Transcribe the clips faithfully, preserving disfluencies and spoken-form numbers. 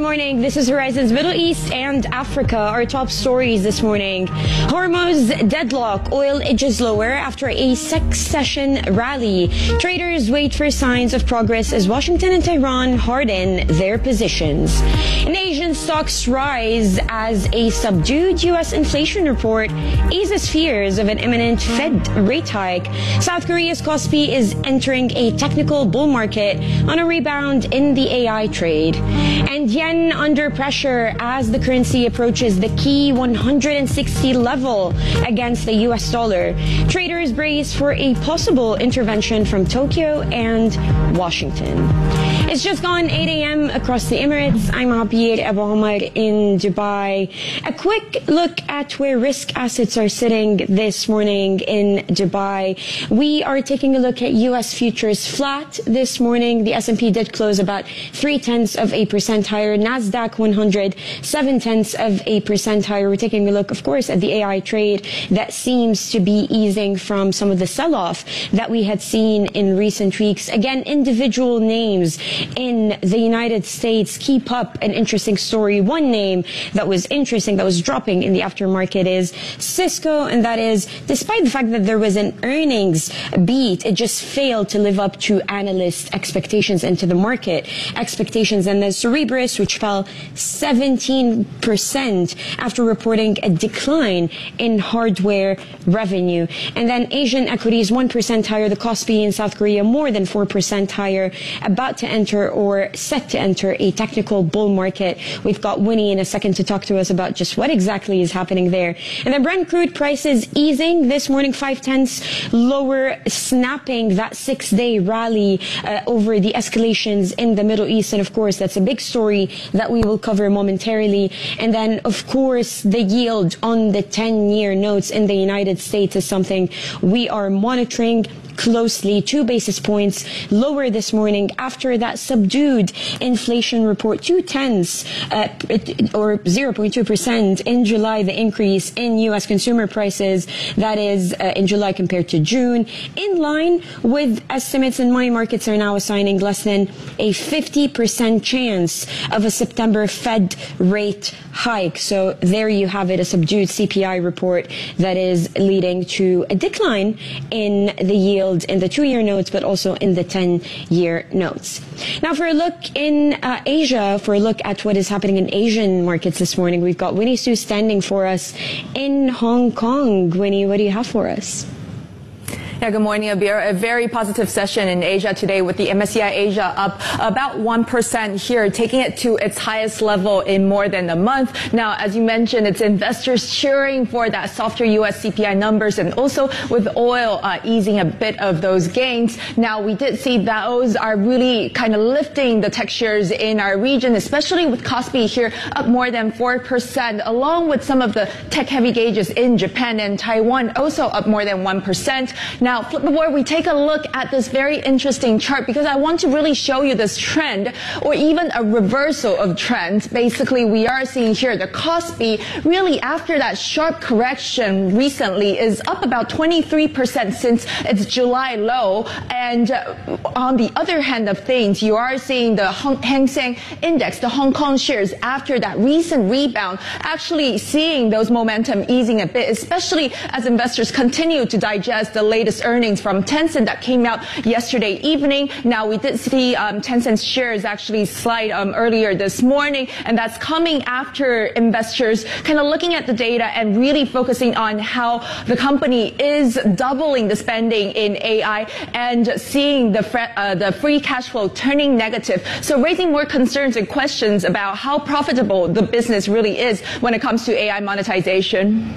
morning. This is Horizon's Middle East and Africa. Our top stories this morning. Hormuz deadlock. Oil edges lower after a six-session rally. Traders wait for signs of progress as Washington and Tehran harden their positions. And Asian stocks rise as a subdued U S inflation report eases fears of an imminent Fed rate hike. South Korea's Kospi is entering a technical bull market on a rebound in the A I trade. And yen under pressure as the currency approaches the key one hundred sixty level against the U S dollar. Traders brace for a possible intervention from Tokyo and Washington. It's just gone eight a.m. across the Emirates. I'm Abir Abu Omar in Dubai. A quick look at where risk assets are sitting this morning in Dubai. We are taking a look at U S futures flat this morning. The S and P did close about three tenths of a percent higher. NASDAQ one hundred, seven tenths of a percent higher. We're taking a look, of course, at the A I trade that seems to be easing from some of the sell-off that we had seen in recent weeks. Again, individual names in the United States keep up an interesting story. One name that was interesting, that was dropping in the aftermarket is Cisco, and that is, despite the fact that there was an earnings beat, it just failed to live up to analyst expectations and to the market expectations. And then Cerebras, which fell seventeen percent after reporting a decline in hardware revenue. And then Asian equities one percent higher. The Kospi in South Korea more than four percent higher, about to enter or set to enter a technical bull market. We've got Winnie in a second to talk to us about just what exactly is happening there. And then Brent crude prices easing this morning, five tenths lower, snapping that six-day rally uh, over the escalations in the Middle East. And of course, that's a big story that we will cover momentarily. And then, of course, the yield on the ten-year notes in the United States is something we are monitoring closely. Two basis points lower this morning after that subdued inflation report. Two tenths uh, or zero point two percent in July, the increase in U S consumer prices. That is uh, in July compared to June, in line with estimates, and money markets are now assigning less than a fifty percent chance of a September Fed rate hike. So there you have it, a subdued C P I report that is leading to a decline in the yield in the two-year notes, but also in the ten-year notes. Now, for a look in uh, Asia, for a look at what is happening in Asian markets this morning, we've got Winnie Su standing for us in Hong Kong. Winnie, what do you have for us? Yeah, good morning, Abir. A very positive session in Asia today with the M S C I Asia up about one percent here, taking it to its highest level in more than a month. Now, as you mentioned, it's investors cheering for that softer U S C P I numbers, and also with oil uh, easing a bit of those gains. Now, we did see those are really kind of lifting the textures in our region, especially with Kospi here up more than four percent, along with some of the tech-heavy gauges in Japan and Taiwan also up more than one percent. Now, before we take a look at this very interesting chart, because I want to really show you this trend, or even a reversal of trends. Basically, we are seeing here the Kospi really, after that sharp correction recently, is up about twenty-three percent since its July low. And uh, on the other hand of things, you are seeing the Hang Seng Index, the Hong Kong shares, after that recent rebound, actually seeing those momentum easing a bit, especially as investors continue to digest the latest earnings from Tencent that came out yesterday evening. Now, we did see um, Tencent's shares actually slide um, earlier this morning, and that's coming after investors kind of looking at the data and really focusing on how the company is doubling the spending in A I and seeing the, fre- uh, the free cash flow turning negative. So raising more concerns and questions about how profitable the business really is when it comes to A I monetization.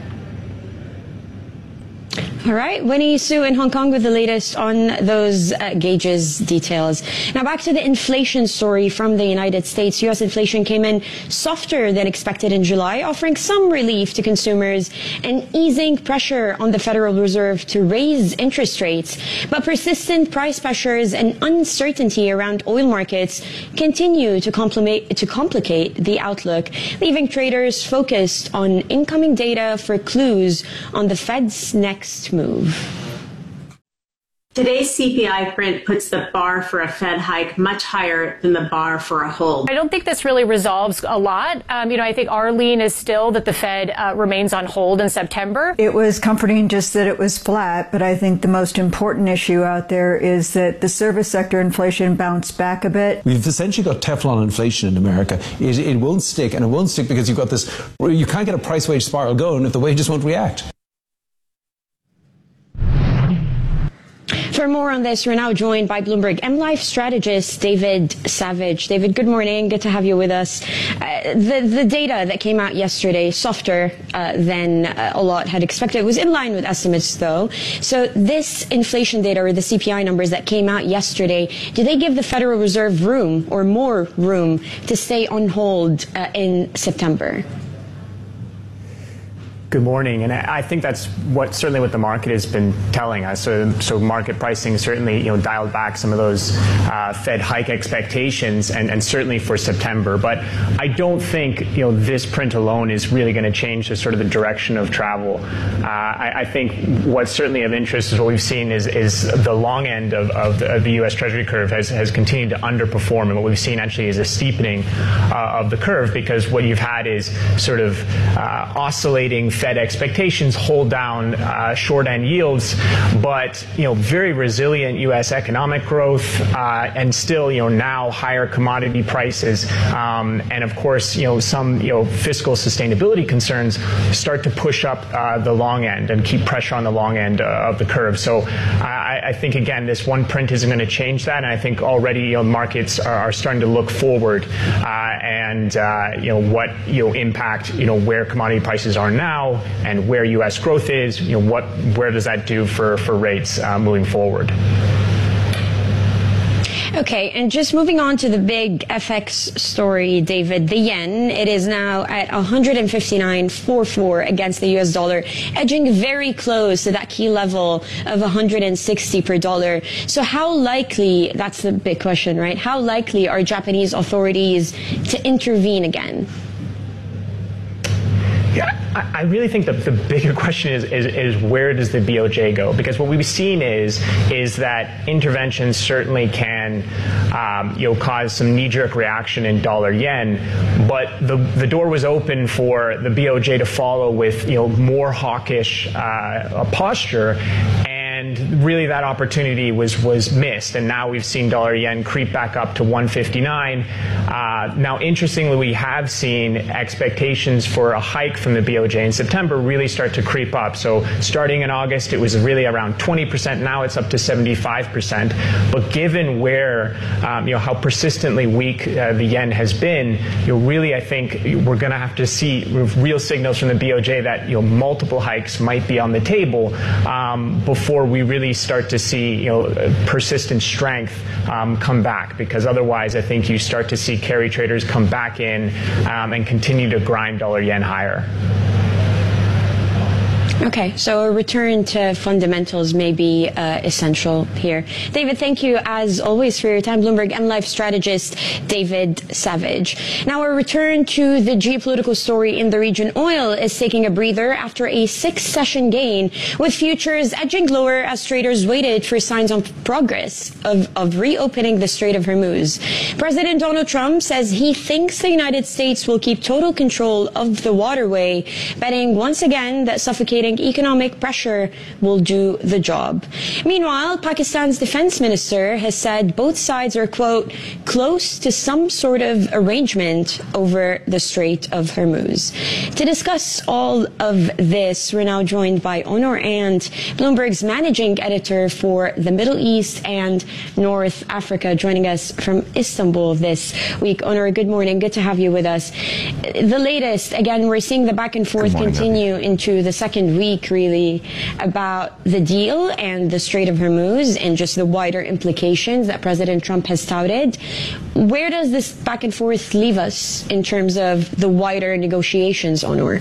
All right, Winnie Su in Hong Kong with the latest on those uh, gauges details. Now back to the inflation story from the United States. U S inflation came in softer than expected in July, offering some relief to consumers and easing pressure on the Federal Reserve to raise interest rates. But persistent price pressures and uncertainty around oil markets continue to complicate, to complicate the outlook, leaving traders focused on incoming data for clues on the Fed's next move. Today's C P I print puts the bar for a Fed hike much higher than the bar for a hold. I don't think this really resolves a lot. Um, you know, I think our lean is still that the Fed uh, remains on hold in September. It was comforting just that it was flat, but I think the most important issue out there is that the service sector inflation bounced back a bit. We've essentially got Teflon inflation in America. It, it won't stick, and it won't stick because you've got this, you can't get a price wage spiral going if the wages won't react. For more on this, we're now joined by Bloomberg M Life strategist David Savage. David, good morning. Good to have you with us. Uh, the, the data that came out yesterday, softer uh, than uh, a lot had expected. It was in line with estimates, though. So this inflation data, or the C P I numbers that came out yesterday, do they give the Federal Reserve room or more room to stay on hold uh, in September? Good morning, and I think that's what certainly what the market has been telling us. So, so market pricing certainly, you know, dialed back some of those uh, Fed hike expectations, and, and certainly for September. But I don't think, you know, this print alone is really going to change the sort of the direction of travel. Uh, I, I think what's certainly of interest is what we've seen is is the long end of, of, the, of the U S Treasury curve has has continued to underperform, and what we've seen actually is a steepening uh, of the curve, because what you've had is sort of uh, oscillating Fed expectations hold down uh, short end yields, but you know, very resilient U S economic growth, uh, and still, you know, now higher commodity prices, um, and of course, you know, some you know fiscal sustainability concerns start to push up uh, the long end and keep pressure on the long end uh, of the curve. So I, I think again, this one print isn't going to change that, and I think already you know markets are, are starting to look forward uh, and uh, you know what you know impact you know where commodity prices are now and where U S growth is, you know, what, where does that do for, for rates uh, moving forward? Okay, and just moving on to the big F X story, David, the yen, it is now at one fifty-nine point four four against the U S dollar, edging very close to that key level of one hundred sixty per dollar. So how likely, that's the big question, right? How likely are Japanese authorities to intervene again? Yeah, I really think that the bigger question is, is is where does the B O J go? Because what we've seen is is that interventions certainly can um, you know cause some knee-jerk reaction in dollar yen, but the the door was open for the B O J to follow with you know more hawkish uh, posture. And really that opportunity was was missed, and now we've seen dollar yen creep back up to one fifty-nine. Uh, now, interestingly, we have seen expectations for a hike from the B O J in September really start to creep up. So starting in August, it was really around twenty percent. Now it's up to seventy-five percent. But given where, um, you know, how persistently weak uh, the yen has been, you know, really I think we're going to have to see real signals from the B O J that you know multiple hikes might be on the table um, before we really start to see you know persistent strength um, come back, because otherwise I think you start to see carry traders come back in um, and continue to grind dollar yen higher. Okay, so a return to fundamentals may be uh, essential here. David, thank you as always for your time. Bloomberg M Life strategist David Savage. Now a return to the geopolitical story in the region. Oil is taking a breather after a six-session gain, with futures edging lower as traders waited for signs of progress of, of reopening the Strait of Hormuz. President Donald Trump says he thinks the United States will keep total control of the waterway, betting once again that suffocating economic pressure will do the job. Meanwhile, Pakistan's defense minister has said both sides are, quote, close to some sort of arrangement over the Strait of Hormuz. To discuss all of this, we're now joined by Onur Ant, Bloomberg's managing editor for the Middle East and North Africa, joining us from Istanbul this week. Onur, good morning. Good to have you with us. The latest, again, we're seeing the back and forth morning, continue Abby. into the second week, really, about the deal and the Strait of Hormuz and just the wider implications that President Trump has touted. Where does this back and forth leave us in terms of the wider negotiations, Onur?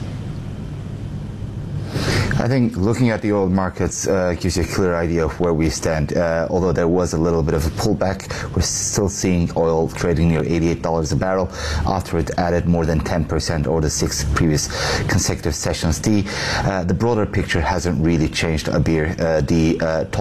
I think looking at the oil markets uh, gives you a clear idea of where we stand. Uh, although there was a little bit of a pullback, we're still seeing oil trading near eighty-eight dollars a barrel after it added more than ten percent over the six previous consecutive sessions. The, uh, the broader picture hasn't really changed, Abir. Uh, the uh,